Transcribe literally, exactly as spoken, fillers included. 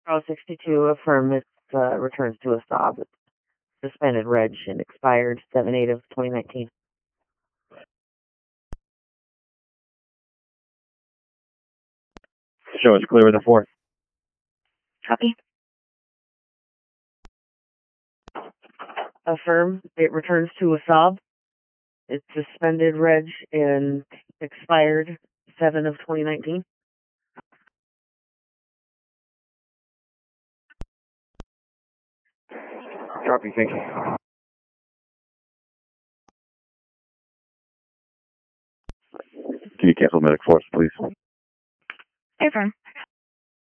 Pro sixty-two, affirm it uh, returns to a sob. It's suspended reg and expired seven eight of twenty nineteen. Show is clear with the fourth. Copy. Affirm it returns to a sob. It's suspended reg and expired seven of twenty nineteen. Copy, thank you. Can you cancel medic force, please? Affirm.